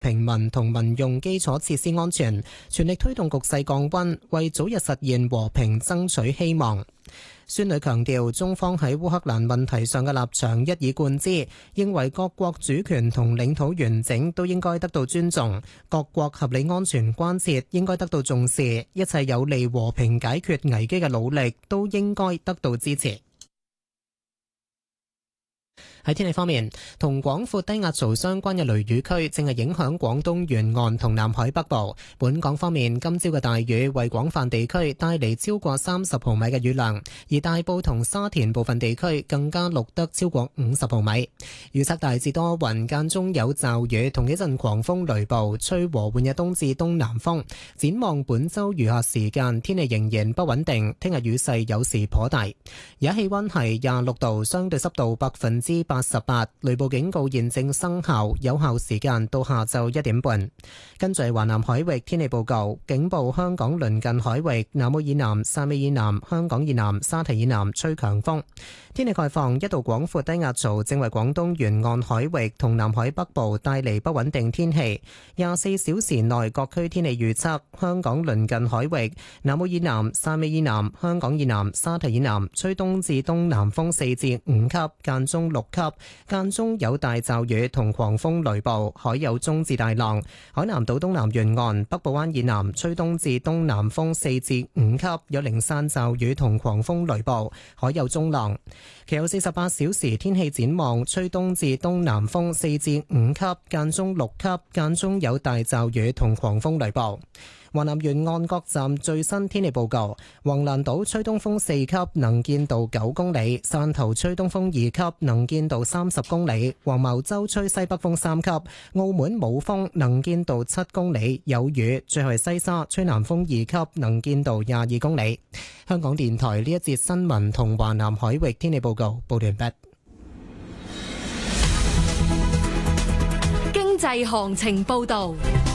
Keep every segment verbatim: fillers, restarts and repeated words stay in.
平民同民用基礎設施安全，全力推動局勢降溫，為早日實現和平爭取希望。孫女強調，中方喺烏克蘭問題上嘅立場一以貫之，認為各國主權同領土完整都應該得到尊重，各國合理安全關切應該得到重視，一切有利和平解決危機嘅努力都應該得到支持。喺天氣方面，同廣闊低壓槽相關嘅雷雨區正係影響廣東沿岸同南海北部。本港方面，今朝嘅大雨為廣泛地區帶嚟超過三十毫米嘅雨量，而大埔同沙田部分地區更加錄得超過五十毫米。預測大致多雲，間中有驟雨同幾陣狂風雷暴，吹和緩嘅東至東南風。展望本週餘下時間，天氣仍然不穩定，聽日雨勢有時頗大。而家氣溫係廿六度，相對濕度百分之八十八，雷暴警告現正生效，有效時間到下晝一點半。跟住華南海域天氣報告，警報香港鄰近海域南澳以南、汕尾以南、香港以南、沙堤以南吹強風。天氣概況，一道廣闊低壓槽正為廣東沿岸海域同南海北部帶嚟不穩定天氣。廿四小時內各區天氣預測，香港鄰近海域南澳以南、汕尾以南、香港以南、沙堤以南吹東至東南風四至五級，間中六級。間中有大驟雨同狂風雷暴，海有中至大浪。海南島東南沿岸、北部灣以南吹東至東南風四至五級，有零散驟雨同狂風雷暴，海有中浪。其後四十八小時天氣展望，吹東至東南風四至五級，間中六級，間中有大驟雨同狂風雷暴。華南沿岸各站最新天氣報告：橫瀾島吹東風四級，能見度九公里；汕頭吹東風二級，能見度三十公里；黃茅洲吹西北風三級；澳門冇風，能見度七公里，有雨；最後係西沙吹南風二級，能見度廿二公里。香港電台呢一節新聞同華南海域天氣報告報完畢。 經濟行情報道。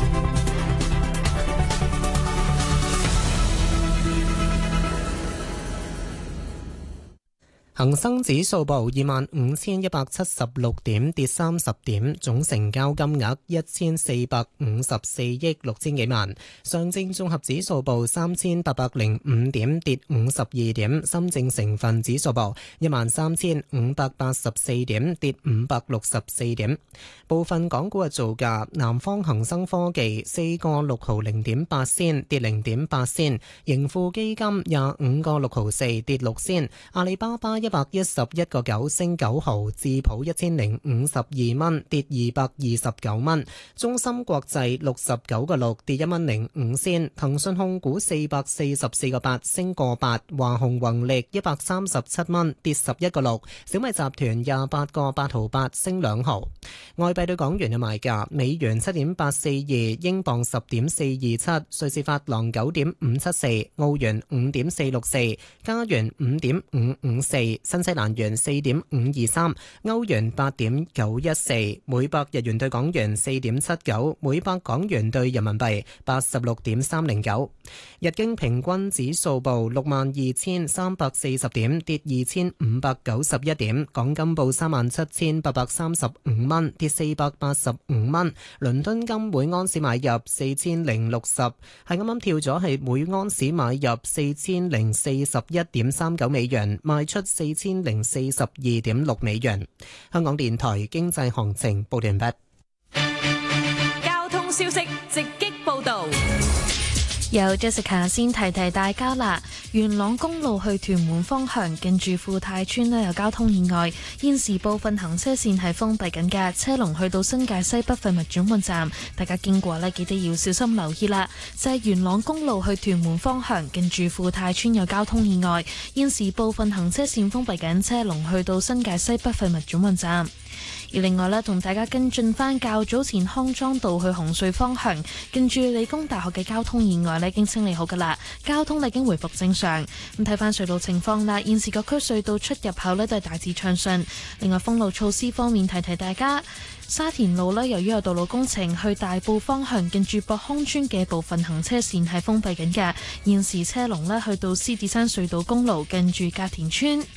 恒生指數報二萬五千一百七十六點，跌三十點，總成交金額一千四百五十四億六千幾萬。上證綜合指數報三千八百零五點，跌五十二點。深證成分指數報一萬三千五百八十四點，跌五百六十四點。部分港股嘅造價：南方恒生科技四個六毫零點八仙，跌零點八仙；盈富基金廿五個六毫四，跌六仙；阿里巴巴一百一十一個九升九毫，智普一千零五十二蚊，跌二百二十九蚊。中芯國際六十九個六，跌一蚊零五仙。騰訊控股四百四十四個八，升個八。華虹宏力一百三十七蚊，跌十一個六。小米集團廿八個八毫八，升兩毫。外幣對港元嘅賣價：美元七點八四二，英鎊十點四二七，瑞士法郎九點五七四，澳元五點四六四，加元五點五五四。新西蘭元四點五二三，歐元八點九一四，每百日元對港元四點七九，每百港元對人民幣八十六點三零九。日經平均指數報六萬二千三百四十點，跌二千五百九十一點。港金報三萬七千八百三十五蚊，跌四百八十五蚊。倫敦金每安士買入四千零六十，係啱啱跳咗，係每安士買入四千零四十一點三九美元，賣出四千零四十二點六美元。香港電台經濟行情報完畢。 交通消息直擊報道。 有 Jessica 先提提大家啦，元朗公路去屯門方向近住富泰村呢有交通意外，現時部分行車線係封閉緊嘅，車龍去到新界西北廢物轉換站，大家經過呢記得要小心留意啦。就係元朗公路去屯門方向近住富泰村有交通意外，現時部分行車線封閉緊，車龍去到新界西北廢物轉換站。而另外咧，同大家跟進翻較早前康莊道去紅隧方向，近住理工大學嘅交通意外咧已經清理好噶啦，交通已經回復正常。咁睇翻隧道情況啦，現時各區隧道出入口咧都係大致暢順。另外封路措施方面，提提大家，沙田路咧由於有道路工程，去大埔方向近住博康村嘅部分行車線係封閉緊嘅，現時車龍咧去到獅子山隧道公路近住隔田村。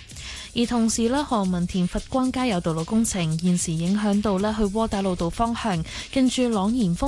而同時呢，何文田佛光街有道路工程，現時影響到呢去窩打老道方向，近住朗然峰